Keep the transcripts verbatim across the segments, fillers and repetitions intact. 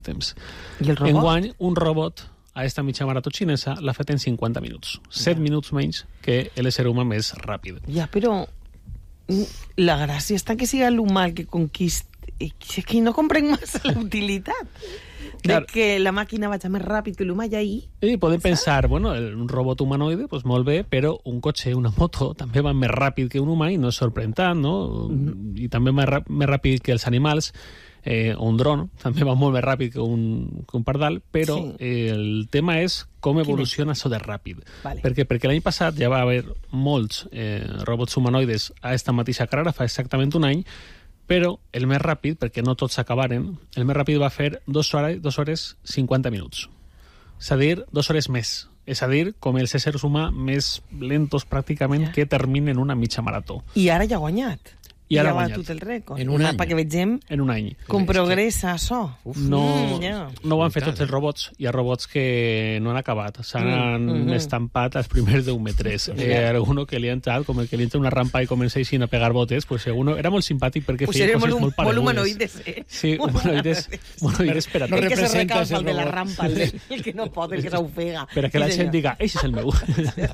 temps. I el robot? Enguany, un robot a esta mitja marató xinesa l'ha fet en cinquanta minuts. set ja. minuts menys que l'ésser humà més ràpid. Ja, però la gràcia està que siga l'humà el que conquista. És que no comprenc massa la utilitat de Clar. que la màquina vagi més ràpid que l'humà ja ahir. I podem pensar, bueno, un robot humanoide, pues molt bé, però un cotxe, una moto, també va més ràpid que un humà i no és sorprèn tant, no? Mm-hmm. I també més, més ràpid que els animals. Eh, un dron també va molt més ràpid que un, que un pardal, però sí. eh, el tema és com evoluciona això de ràpid. Vale. Perquè, perquè l'any passat ja va haver molts eh, robots humanoides a esta mateixa carrera, fa exactament un any, però el més ràpid, perquè no tots s'acabaren, el més ràpid va fer dos hores, dos hores cinquanta minuts. És a dir, dues hores més. És a dir, com els éssers humans més lentos pràcticament ja. que terminen una mitja marató. I ara ja ha guanyat. I ara ja va guanyat. tot el rècord. En un any. Perquè vegem en un any. com progressa això. Uf, no, mm, yeah. no ho han fet tots els robots. Hi ha robots que no han acabat. S'han mm, mm-hmm. estampat els primers deu metres. Eh, alguno que li ha entrat, com el que li entra una rampa i comença així a pegar botes, pues alguno era molt simpàtic perquè pues feia coses molt, molt paregudes. Molt humanoides, eh? Sí, humanoides, humanoides per a no tot. El que se recalfa el de la rampa, el, de, el que no pot, el que s'ofega. Per a que la gent diga, eixe és el meu.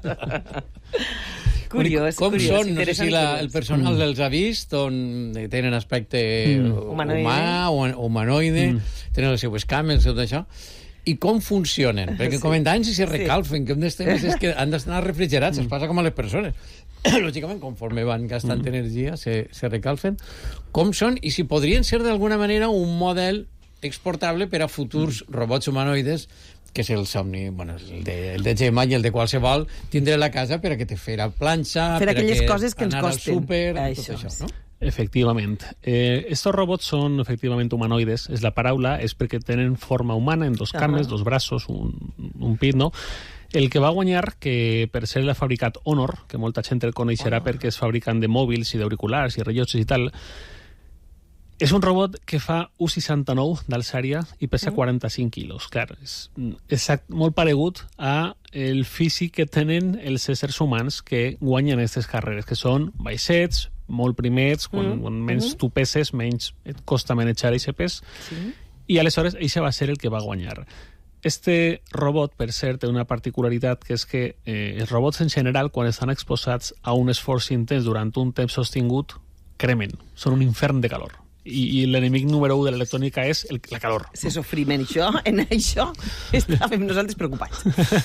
Curiós, com curiós, són, no sé si la, el personal mm. dels ha vist, on tenen aspecte mm. humà o humanoide, mm. tenen les seues cames, tot això, i com funcionen, perquè sí. comentant si se recalfen, sí. que un dels temes és que han d'estar refrigerats, mm. es passa com a les persones. Lògicament, conforme van gastant mm. energia, se, se recalfen. Com són, i si podrien ser d'alguna manera un model exportable per a futurs mm. robots humanoides, que és el somni, bueno, el de, el de Gemma i el de qualsevol, tindre la casa per a que te fer a planxa, per, per aquelles a que coses que ens anar costen. al súper, això, tot això, no? Efectivament. Eh, estos robots són efectivament humanoides, és la paraula, és perquè tenen forma humana en dos cames, uh -huh. dos braços, un, un pit, no? El que va guanyar, que per ser el fabricat Honor, que molta gent el coneixerà Honor. perquè és fabricant de mòbils i d'auriculars i rellotges i tal, és un robot que fa un seixanta-nou d'alçària i pesa quaranta-cinc quilos. Clar, és, és molt paregut a el físic que tenen els éssers humans que guanyen aquestes carreres, que són baixets, molt primets, quan, mm. quan menys mm. tu peses, menys et costa manejar aquest pes, sí. i aleshores això va ser el que va guanyar. Este robot, per cert, té una particularitat, que és que eh, els robots en general, quan estan exposats a un esforç intens durant un temps sostingut, cremen, són un infern de calor. I, i l'enemic número u de l'electrònica és el, la calor. Se sofrim en això, en això estàvem nosaltres preocupats.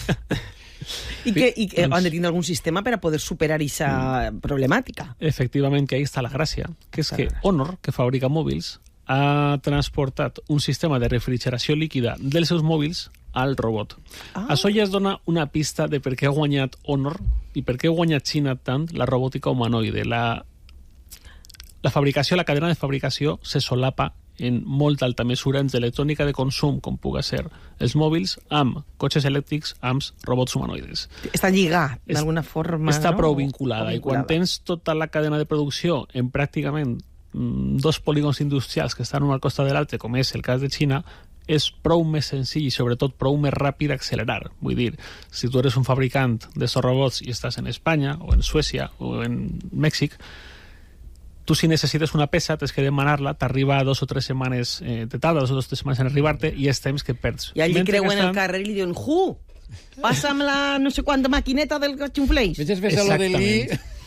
I que, i que han de tenir algun sistema per a poder superar aquesta mm. problemàtica. Efectivament, que ahí està la gràcia, que és que Honor, que fabrica mòbils, ha transportat un sistema de refrigeració líquida dels seus mòbils al robot. Ah. Això ja es dona una pista de per què ha guanyat Honor i per què ha guanyat Xina tant la robòtica humanoide. La La fabricació, la cadena de fabricació se solapa en molt alta mesura en electrònica de consum, com puga ser els mòbils, amb cotxes elèctrics, amb robots humanoides. Està lligat, d'alguna forma, Està no? prou vinculada, vinculada, i quan tens tota la cadena de producció en pràcticament mm, dos polígons industrials que estan un al costat de l'altre, com és el cas de Xina, és prou més senzill i sobretot prou més ràpid accelerar. Vull dir, si tu eres un fabricant d'estos robots i estàs en Espanya, o en Suècia, o en Mèxic, tu si necessites una peça tens que demanar-la, t'arriba a dos o tres setmanes, eh, te tarda dos o tres setmanes en arribar-te i és temps que perds. I allí creuen estan... el carrer i li diuen, ju, passa'm la no sé quanta maquineta del xunfleix. Vés ves a lo de l'I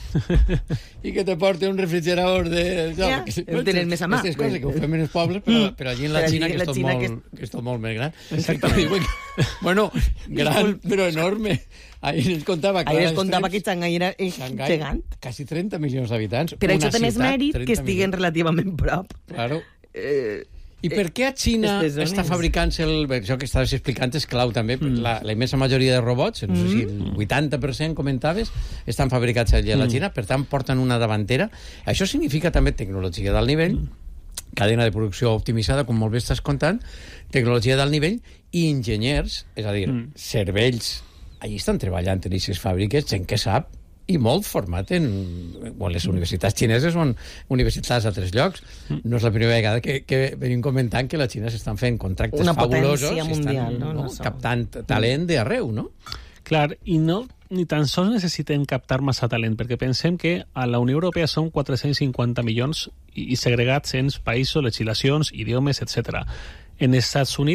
i que te porte un refrigerador de... Ja, el tenen més a mà. Aquestes coses que ho fem en els pobles, però, però allí en la Xina, que és tot molt, que és tot molt més gran. Exactament. Bueno, gran, però enorme. Ahir ens contava que... Ahir ens contava que Xangai era gegant. Quasi trenta milions d'habitants. Però això té més mèrit que estiguen relativament prop. Claro. Eh... I per què a Xina està fabricant-se el... Això que estaves explicant és clau també. Mm. La, la immensa majoria de robots, no sé si el vuitanta per cent comentaves, estan fabricats allà a la Xina, per tant porten una davantera. Això significa també tecnologia d'alt nivell, cadena de producció optimitzada, com molt bé estàs contant, tecnologia d'alt nivell i enginyers, és a dir, mm. cervells. Allí estan treballant en aquestes fàbriques, gent que sap, i molt format en... Bueno, les universitats xineses són universitats a tres llocs. No és la primera vegada que, que venim comentant que la Xina s'estan fent contractes una fabulosos. Una potència mundial, no? no? no captant talent d'arreu, no? Clar, i no ni tan sols necessiten captar massa talent, perquè pensem que a la Unió Europea són quatre-cents cinquanta milions i, i segregats en països, legislacions, idiomes, etcètera. En Estats Units